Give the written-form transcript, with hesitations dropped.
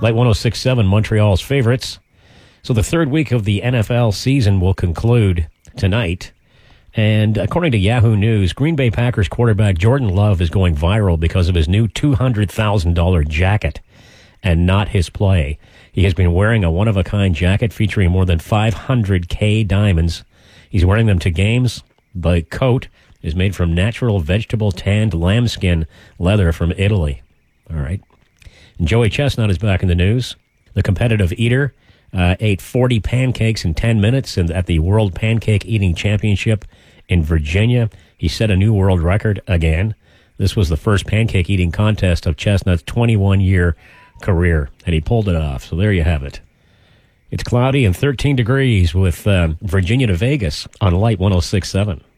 Light 106.7, Montreal's favorites. So the third week of the NFL season will conclude tonight. And according to Yahoo News, Green Bay Packers quarterback Jordan Love is going viral because of his new $200,000 jacket and not his play. He has been wearing a one-of-a-kind jacket featuring more than 500K diamonds. He's wearing them to games. The coat is made from natural vegetable tanned lambskin leather from Italy. All right. And Joey Chestnut is back in the news. The competitive eater ate 40 pancakes in 10 minutes at the World Pancake Eating Championship in Virginia. He set a new world record again. This was the first pancake eating contest of Chestnut's 21-year career, and he pulled it off. So there you have it. It's cloudy and 13 degrees with Virginia to Vegas on Light 106.7.